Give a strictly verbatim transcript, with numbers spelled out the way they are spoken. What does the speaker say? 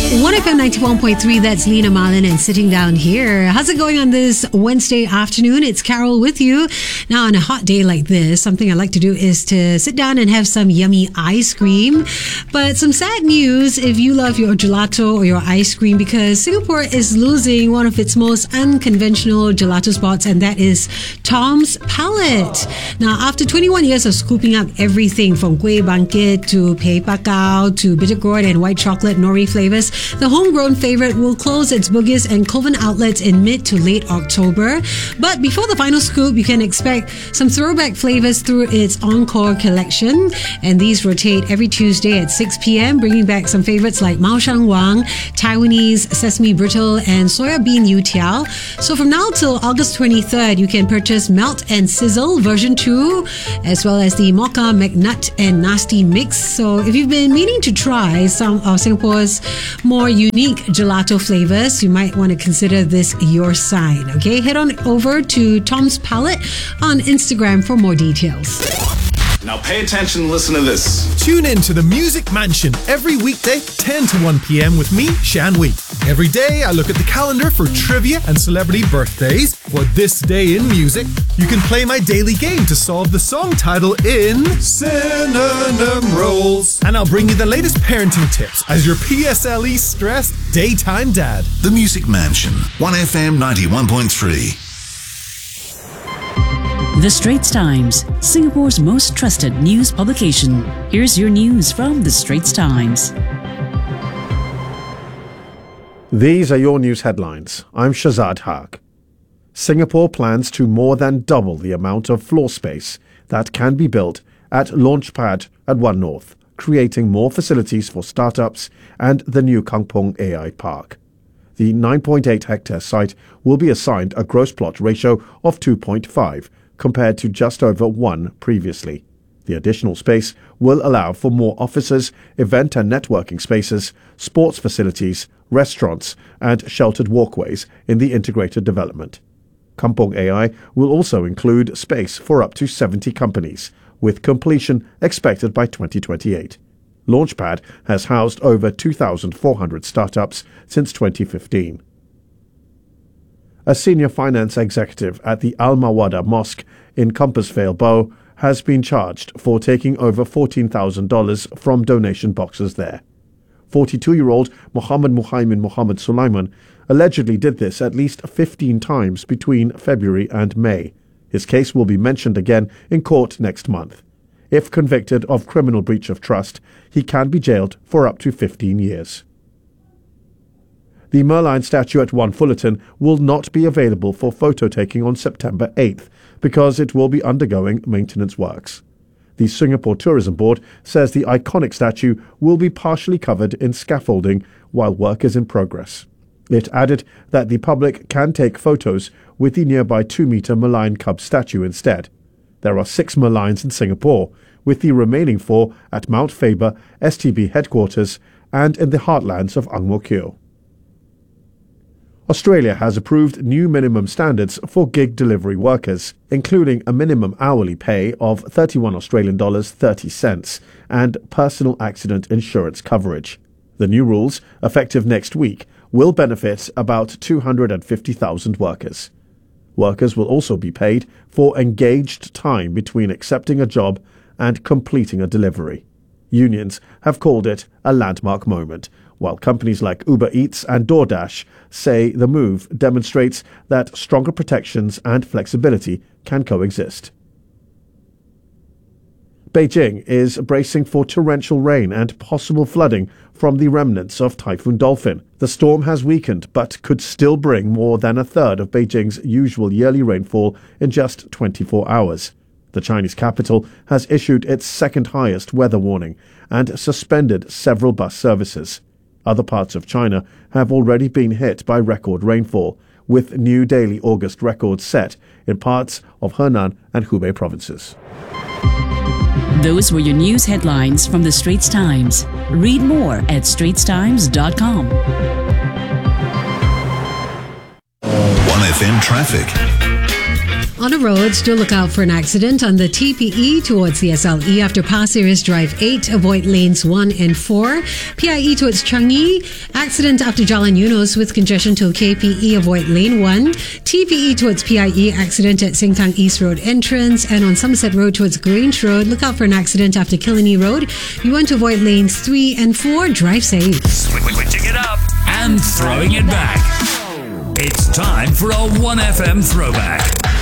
one F M ninety-one point three, that's Lena Marlin and Sitting Down Here. How's it going on this Wednesday afternoon? It's Carol with you. Now, on a hot day like this, something I like to do is to sit down and have some yummy ice cream. But some sad news if you love your gelato or your ice cream, because Singapore is losing one of its most unconventional gelato spots, and that is Tom's Palette. Now, after twenty-one years of scooping up everything from Kueh Bangkit to Pei Pakao to bitter gourd and white chocolate nori flavors, the homegrown favorite will close its Bugis and Kovan outlets in mid to late October. But before the final scoop, you can expect some throwback flavors through its Encore collection. And these rotate every Tuesday at six p.m, bringing back some favorites like Mao Shan Wang, Taiwanese sesame brittle, and soya bean youtiao. So from now till August twenty-third, you can purchase Melt and Sizzle version two, as well as the Mocha McNut and Nasty Mix. So if you've been meaning to try some of Singapore's more unique gelato flavors, you might want to consider this your sign. Okay, head on over to Tom's Palette on Instagram for more details. Now pay attention and listen to this. Tune in to the Music Mansion every weekday, ten to one p.m. with me, Shan Wee. Every day, I look at the calendar for trivia and celebrity birthdays. For this day in music, you can play my daily game to solve the song title in Synonym Rolls. And I'll bring you the latest parenting tips as your P S L E stressed daytime dad. The Music Mansion, one F M ninety-one point three. The Straits Times, Singapore's most trusted news publication. Here's your news from The Straits Times. These are your news headlines. I'm Shazad Haq. Singapore plans to more than double the amount of floor space that can be built at Launchpad at One North, creating more facilities for startups and the new Kampong A I Park. The nine point eight hectare site will be assigned a gross plot ratio of two point five, compared to just over one previously. The additional space will allow for more offices, event and networking spaces, sports facilities, restaurants, and sheltered walkways in the integrated development. Kampong A I will also include space for up to seventy companies, with completion expected by twenty twenty-eight. Launchpad has housed over two thousand four hundred startups since twenty fifteen. A senior finance executive at the Al Mawada Mosque in Compassvale Bow has been charged for taking over fourteen thousand dollars from donation boxes there. forty-two-year-old Muhammad Muhaimin Muhammad Sulaiman allegedly did this at least fifteen times between February and May. His case will be mentioned again in court next month. If convicted of criminal breach of trust, he can be jailed for up to fifteen years. The Merlion statue at One Fullerton will not be available for photo taking on September eighth because it will be undergoing maintenance works. The Singapore Tourism Board says the iconic statue will be partially covered in scaffolding while work is in progress. It added that the public can take photos with the nearby two-metre Merlion Cub statue instead. There are six Merlions in Singapore, with the remaining four at Mount Faber S T B headquarters and in the heartlands of Ang Mo Kio. Australia has approved new minimum standards for gig delivery workers, including a minimum hourly pay of thirty-one Australian dollars thirty and personal accident insurance coverage. The new rules, effective next week, will benefit about two hundred fifty thousand workers. Workers will also be paid for engaged time between accepting a job and completing a delivery. Unions have called it a landmark moment, while companies like Uber Eats and DoorDash say the move demonstrates that stronger protections and flexibility can coexist. Beijing is bracing for torrential rain and possible flooding from the remnants of Typhoon Dolphin. The storm has weakened but could still bring more than a third of Beijing's usual yearly rainfall in just twenty-four hours. The Chinese capital has issued its second highest weather warning and suspended several bus services. Other parts of China have already been hit by record rainfall, with new daily August records set in parts of Henan and Hubei provinces. Those were your news headlines from The Straits Times. Read more at straits times dot com. one F M traffic. on the roads, do look out for an accident on the T P E towards the S L E after Pasir Ris Drive eight. Avoid lanes one and four. P I E towards Changi. Accident after Jalan Eunos with congestion till K P E. Avoid lane one. T P E towards P I E. Accident at Sengkang East Road entrance. And on Somerset Road towards Grange Road, look out for an accident after Killiney Road. You want to avoid lanes three and four. Drive safe. Switching it up and throwing it back. It's time for a one F M throwback.